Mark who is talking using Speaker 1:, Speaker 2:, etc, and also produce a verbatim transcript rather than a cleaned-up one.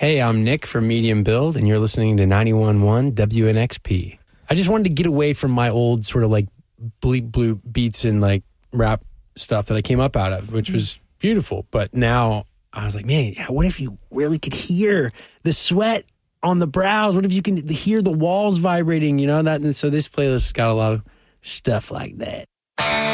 Speaker 1: Hey, I'm Nick from Medium Build, and you're listening to ninety-one point one W N X P. I just wanted to get away from my old sort of like bleep bloop beats and like rap stuff that I came up out of, which was beautiful. But now I was like, man, what if you really could hear the sweat on the brows? What if you can hear the walls vibrating, you know? that? And so this playlist has got a lot of stuff like that.